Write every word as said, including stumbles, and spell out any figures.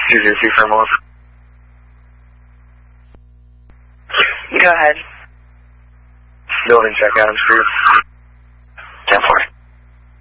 two zero two firm one. Go ahead. Building check, Adams Group.